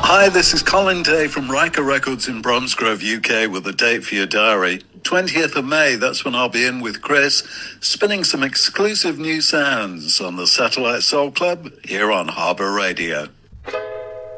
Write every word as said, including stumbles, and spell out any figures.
Hi, this is Colin Day from Riker Records in Bromsgrove, U K, with a date for your diary. twentieth of May, that's when I'll be in with Chris, spinning some exclusive new sounds on the Satellite Soul Club here on Harbour Radio.